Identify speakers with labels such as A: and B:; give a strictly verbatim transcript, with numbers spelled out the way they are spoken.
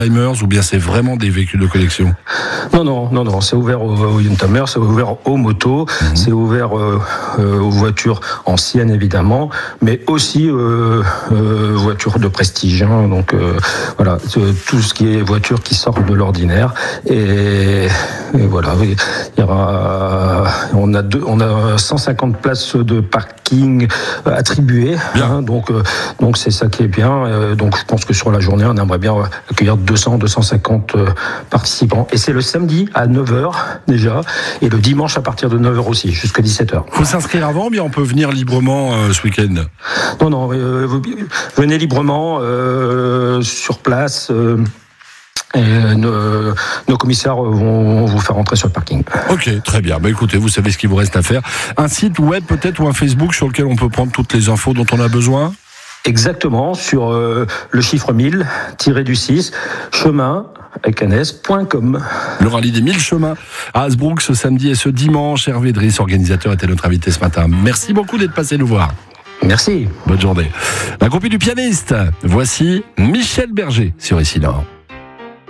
A: Ou bien c'est vraiment des véhicules de collection?
B: Non, non, non, non, c'est ouvert aux, aux Youngtimers, c'est ouvert aux motos, mmh. c'est ouvert euh, euh, aux voitures anciennes évidemment, mais aussi euh, euh, voitures de prestige. Hein, donc euh, voilà, tout ce qui est voitures qui sortent de l'ordinaire. Et, et voilà, il y aura, on a deux, on a cent cinquante places de parking attribuées. Hein, donc euh, donc c'est ça qui est bien. Euh, donc je pense que sur la journée, on aimerait bien accueillir deux cents à deux cent cinquante participants. Et c'est le samedi à neuf heures déjà, et le dimanche à partir de neuf heures aussi, jusqu'à dix-sept heures.
A: Il faut s'inscrire avant, bien on peut venir librement euh, ce week-end?
B: Non, non, euh, vous venez librement euh, sur place. Euh, Et nos, nos commissaires vont vous faire entrer sur le parking.
A: Ok, très bien. Bah écoutez, vous savez ce qu'il vous reste à faire. Un site web peut-être ou un Facebook sur lequel on peut prendre toutes les infos dont on a besoin?
B: Exactement, sur euh, le chiffre mille, tiré du six, chemin, avec un S, point com.
A: Le rallye des mille chemins à Hasbrook ce samedi et ce dimanche. Hervé Driss, organisateur, était notre invité ce matin. Merci beaucoup d'être passé nous voir.
B: Merci.
A: Bonne journée. La compagnie du pianiste. Voici Michel Berger sur Ici Nord.